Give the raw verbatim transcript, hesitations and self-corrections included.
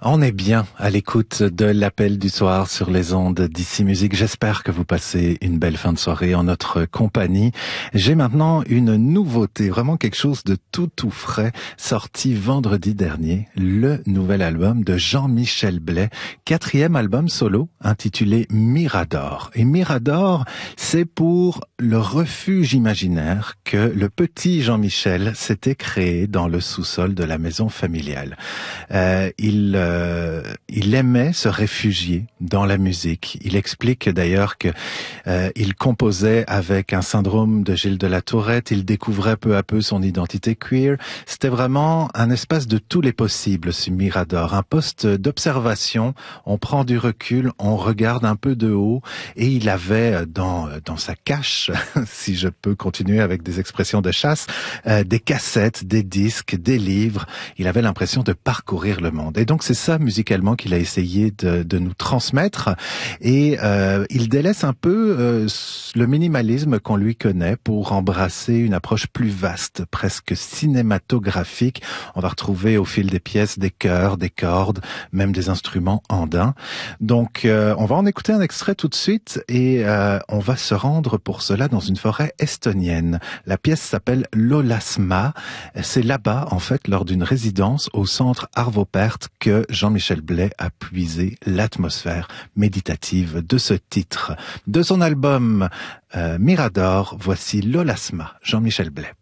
On est bien à l'écoute de l'appel du soir sur les ondes d'Ici Musique. J'espère que vous passez une belle fin de soirée en notre compagnie. J'ai maintenant une nouveauté, vraiment quelque chose de tout tout frais, sorti vendredi dernier, le nouvel album de Jean-Michel Blais, quatrième album solo intitulé Mirador. Et Mirador, c'est pour le refuge imaginaire que le petit Jean-Michel s'était créé dans le sous-sol de la maison familiale. Euh, il euh, Euh, il aimait se réfugier dans la musique. Il explique d'ailleurs que euh, il composait avec un syndrome de Gilles de la Tourette. Il découvrait peu à peu son identité queer. C'était vraiment un espace de tous les possibles, ce Mirador, un poste d'observation. On prend du recul, on regarde un peu de haut, et il avait dans dans sa cache, si je peux continuer avec des expressions de chasse, euh, des cassettes, des disques, des livres. Il avait l'impression de parcourir le monde. Et donc c'est ça musicalement qu'il a essayé de, de nous transmettre, et euh, il délaisse un peu euh, le minimalisme qu'on lui connaît pour embrasser une approche plus vaste, presque cinématographique. On va retrouver au fil des pièces des chœurs, des cordes, même des instruments andins. Donc euh, on va en écouter un extrait tout de suite, et euh, on va se rendre pour cela dans une forêt estonienne. La pièce s'appelle Lolasma. C'est là-bas, en fait, lors d'une résidence au centre Arvo Pärt, que Jean-Michel Blais a puisé l'atmosphère méditative de ce titre. De son album euh, Mirador, voici Lolasma, Jean-Michel Blais.